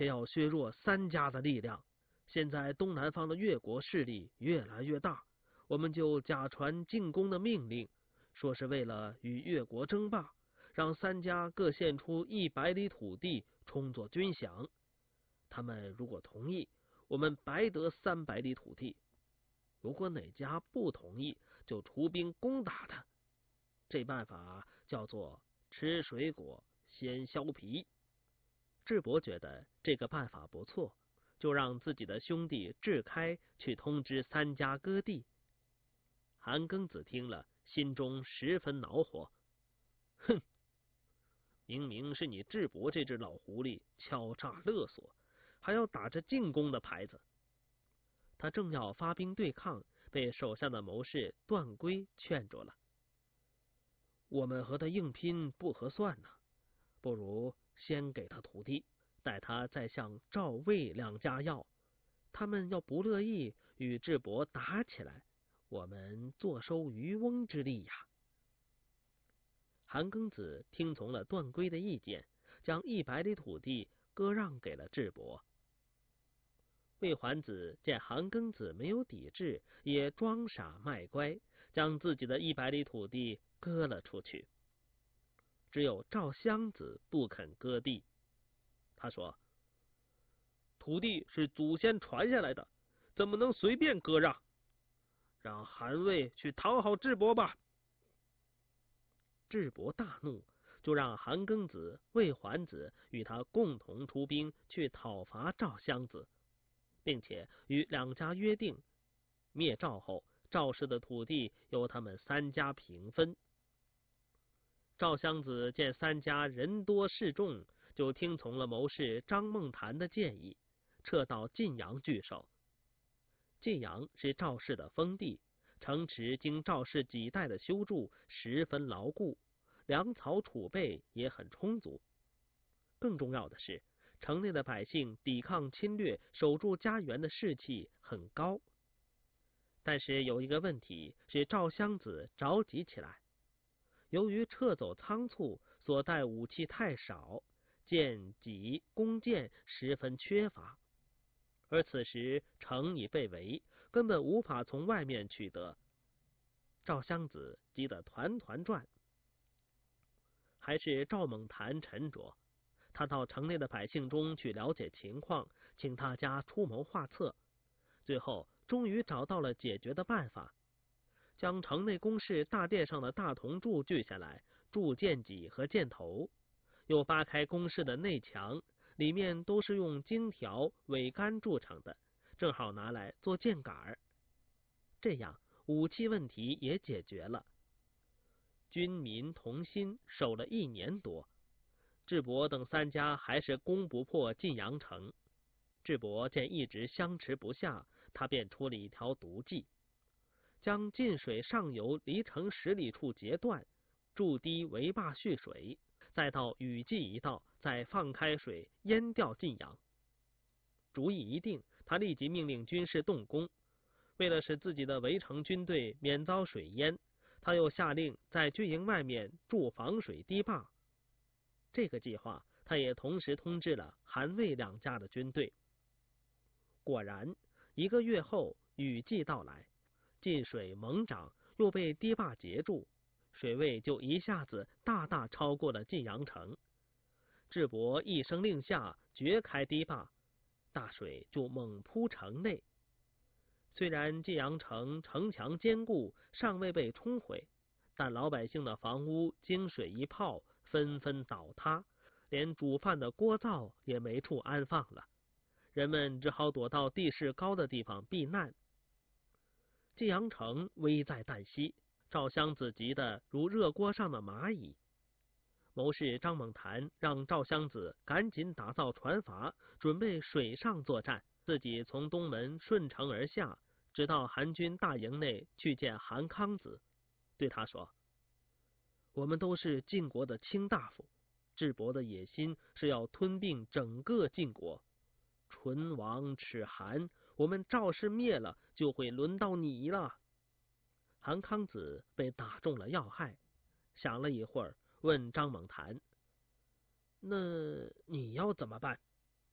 且要削弱三家的力量。现在东南方的越国势力越来越大，我们就假传进攻的命令，说是为了与越国争霸，让三家各献出100里土地充作军饷。他们如果同意，我们白得300里土地；如果哪家不同意，就出兵攻打他。这办法叫做吃水果先削皮。智伯觉得这个办法不错，就让自己的兄弟智开去通知三家割地。韩庚子听了，心中十分恼火。哼，明明是你智伯这只老狐狸敲诈勒索，还要打着进攻的牌子。他正要发兵对抗，被手下的谋士段珪劝住了。我们和他硬拼不合算呢，不如先给他土地，待他再向赵魏两家要。他们要不乐意与智伯打起来，我们坐收渔翁之利呀。韩庚子听从了段珪的意见，将100里土地割让给了智伯。魏桓子见韩庚子没有抵制，也装傻卖乖，将自己的100里土地割了出去。只有赵襄子不肯割地。他说：土地是祖先传下来的，怎么能随便割让？让韩魏去讨好智伯吧。智伯大怒，就让韩庚子、魏桓子与他共同出兵去讨伐赵襄子，并且与两家约定，灭赵后，赵氏的土地由他们三家平分。赵襄子见三家人多势众，就听从了谋士张孟谈的建议，撤到晋阳据守。晋阳是赵氏的封地，城池经赵氏几代的修筑，十分牢固，粮草储备也很充足。更重要的是，城内的百姓抵抗侵略、守住家园的士气很高。但是有一个问题使赵襄子着急起来，由于撤走仓促，所带武器太少，剑戟弓箭十分缺乏，而此时城已被围，根本无法从外面取得。赵襄子急得团团转。还是赵孟谈沉着，他到城内的百姓中去了解情况，请大家出谋划策，最后终于找到了解决的办法，将城内宫室大殿上的大铜柱锯下来，铸剑戟和箭头，又扒开宫室的内墙，里面都是用荆条、苇杆铸成的，正好拿来做箭杆。这样武器问题也解决了。军民同心，守了1年多。智伯等三家还是攻不破晋阳城。智伯见一直相持不下，他便出了一条毒计，将晋水上游离城10里处截断，筑堤围坝蓄水，再到雨季一到，再放开水淹掉晋阳。主意一定，他立即命令军士动工。为了使自己的围城军队免遭水淹，他又下令在军营外面筑防水堤坝。这个计划，他也同时通知了韩魏两家的军队。果然，1个月后，雨季到来，晋水猛涨，又被堤坝截住，水位就一下子大大超过了晋阳城。智伯一声令下，掘开堤坝，大水就猛扑城内。虽然晋阳城城墙坚固，尚未被冲毁，但老百姓的房屋经水一泡，纷纷倒塌，连煮饭的锅灶也没处安放了。人们只好躲到地势高的地方避难。晋阳城危在旦夕，赵襄子急得如热锅上的蚂蚁。谋士张孟谈让赵襄子赶紧打造船筏，准备水上作战，自己从东门顺城而下，直到韩军大营内去见韩康子，对他说：我们都是晋国的卿大夫，智伯的野心是要吞并整个晋国，唇亡齿寒，我们赵氏灭了，就会轮到你了。韩康子被打中了要害，想了一会儿，问张孟谈：那你要怎么办？